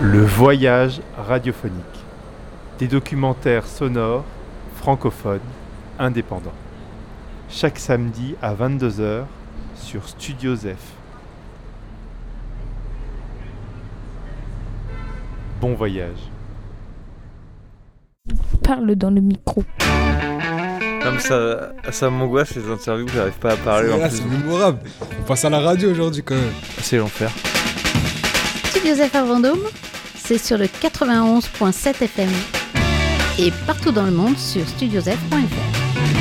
Le voyage radiophonique. Des documentaires sonores, francophones, indépendants. Chaque samedi à 22h sur Studio Zef. Bon voyage. Parle dans le micro. Non mais ça m'angoisse les interviews, j'arrive pas à parler. C'est mémorable. On passe à la radio aujourd'hui quand même. C'est l'enfer. Studio Zef à Vendôme, c'est sur le 91.7 FM et partout dans le monde sur studiozef.fr.